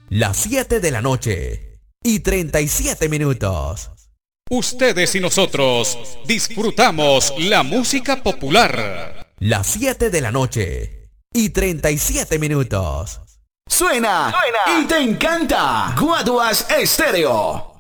Las 7 de la noche y 37 minutos. Ustedes y nosotros disfrutamos la música popular. Las 7 de la noche y 37 minutos. Suena y te encanta. Guaduas Estéreo.